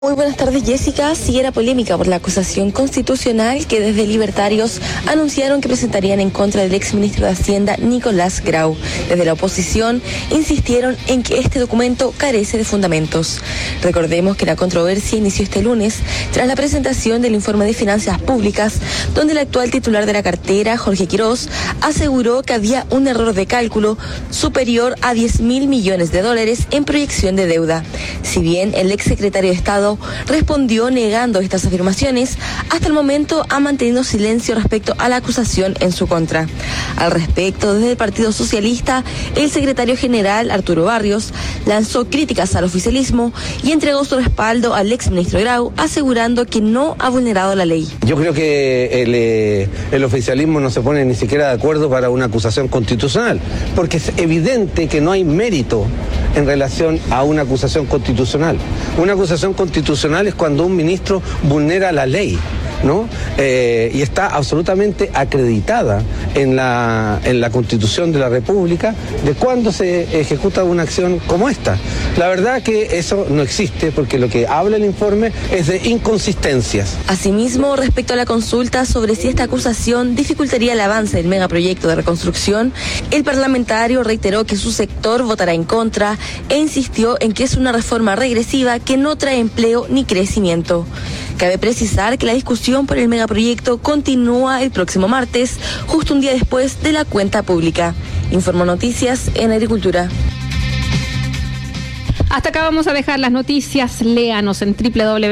Muy buenas tardes, Jessica. Sigue la polémica por la acusación constitucional que desde Libertarios anunciaron que presentarían en contra del exministro de Hacienda, Nicolás Grau. Desde la oposición insistieron en que este documento carece de fundamentos. Recordemos que la controversia inició este lunes tras la presentación del informe de finanzas públicas, donde el actual titular de la cartera, Jorge Quirós, aseguró que había un error de cálculo superior a $10.000 millones en proyección de deuda. Si bien el exsecretario de Estado respondió negando estas afirmaciones, hasta el momento ha mantenido silencio respecto a la acusación en su contra. Al respecto, desde el Partido Socialista, el secretario general, Arturo Barrios, lanzó críticas al oficialismo y entregó su respaldo al exministro Grau, asegurando que no ha vulnerado la ley. Yo creo que el oficialismo no se pone ni siquiera de acuerdo para una acusación constitucional, porque es evidente que no hay mérito en relación a una acusación constitucional. Una acusación constitucional es cuando un ministro vulnera la ley, ¿no? Y está absolutamente acreditada en la Constitución de la República de cuándo se ejecuta una acción como esta. La verdad que eso no existe, porque lo que habla el informe es de inconsistencias. Asimismo, respecto a la consulta sobre si esta acusación dificultaría el avance del megaproyecto de reconstrucción, el parlamentario reiteró que su sector votará en contra e insistió en que es una reforma regresiva que no trae empleo ni crecimiento. Cabe precisar que la discusión por el megaproyecto continúa el próximo martes, justo un día después de la cuenta pública. Informó Noticias en Agricultura. Hasta acá vamos a dejar las noticias. Léanos en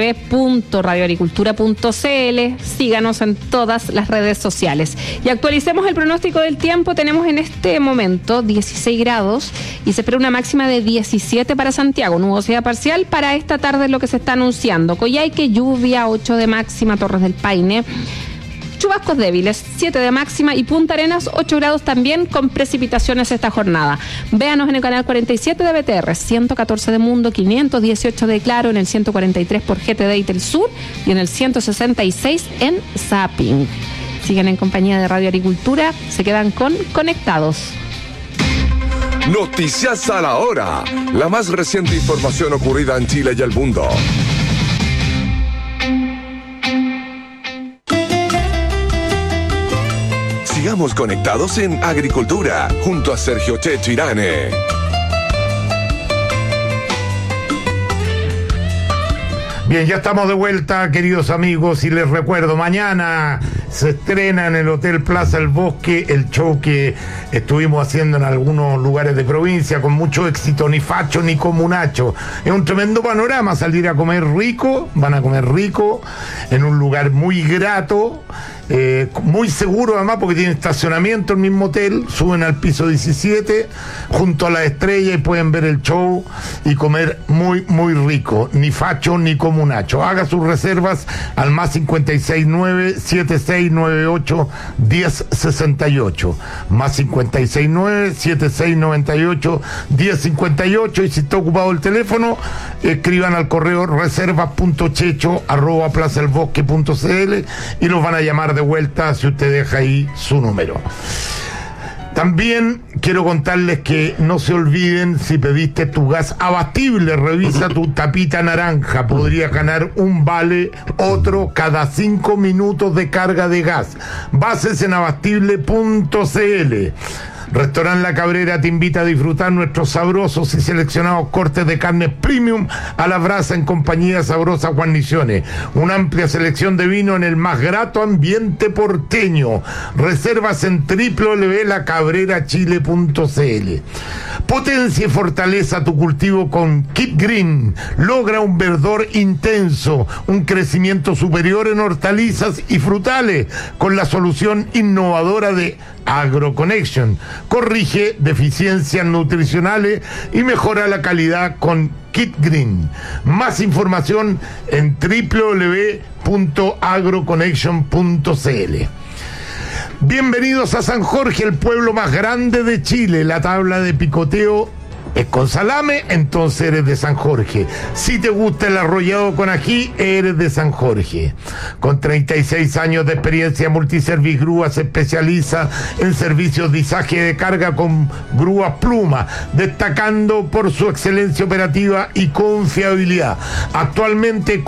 www.radioagricultura.cl. Síganos en todas las redes sociales. Y actualicemos el pronóstico del tiempo. Tenemos en este momento 16 grados y se espera una máxima de 17 para Santiago. Nubosidad parcial para esta tarde es lo que se está anunciando. Coyhaique, lluvia, 8 de máxima. Torres del Paine, chubascos débiles, 7 de máxima, y Punta Arenas, 8 grados también, con precipitaciones esta jornada. Véanos en el canal 47 de BTR, 114 de Mundo, 518 de Claro, en el 143 por GTD y Telsur, y en el 166 en Zapping. Sigan en compañía de Radio Agricultura, se quedan con Conectados. Noticias a la hora, la más reciente información ocurrida en Chile y el mundo. Sigamos conectados en Agricultura, junto a Sergio Checho Irane. Bien, ya estamos de vuelta, queridos amigos, y les recuerdo, mañana se estrena en el Hotel Plaza El Bosque el show que estuvimos haciendo en algunos lugares de provincia con mucho éxito, Ni Facho ni Comunacho. Es un tremendo panorama, salir a comer rico, van a comer rico, en un lugar muy grato, muy seguro además porque tiene estacionamiento el mismo hotel, suben al piso 17 junto a la estrella y pueden ver el show y comer muy muy rico. Ni Facho ni Comunacho. Haga sus reservas al más 569-7698-1068, más 569-7698-1058, y si está ocupado el teléfono, escriban al correo reservas.checho@plazaelbosque.cl y los van a llamar de vuelta si usted deja ahí su número. También quiero contarles que no se olviden, si pediste tu gas Abastible, revisa tu tapita naranja, podrías ganar un vale, otro cada 5 minutos de carga de gas. Bases en abastible.cl. Restaurant La Cabrera te invita a disfrutar nuestros sabrosos y seleccionados cortes de carne premium a la brasa en compañía de sabrosas guarniciones. Una amplia selección de vino en el más grato ambiente porteño. Reservas en www.lacabrerachile.cl. Potencia y fortaleza tu cultivo con Kit Green. Logra un verdor intenso, un crecimiento superior en hortalizas y frutales con la solución innovadora de AgroConnection. Corrige deficiencias nutricionales y mejora la calidad con Kit Green. Más información en www.agroconnection.cl. Bienvenidos a San Jorge, el pueblo más grande de Chile. La tabla de picoteo es con salame, entonces eres de San Jorge. Si te gusta el arrollado con ají, eres de San Jorge. Con 36 años de experiencia, Multiservice Grúa se especializa en servicios de izaje de carga con grúas Pluma, destacando por su excelencia operativa y confiabilidad. Actualmente